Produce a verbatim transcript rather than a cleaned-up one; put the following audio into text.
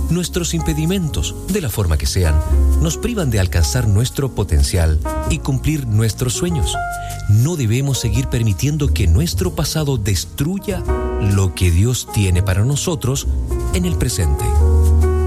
Nuestros impedimentos, de la forma que sean, nos privan de alcanzar nuestro potencial y cumplir nuestros sueños. No debemos seguir permitiendo que nuestro pasado destruya lo que Dios tiene para nosotros en el presente.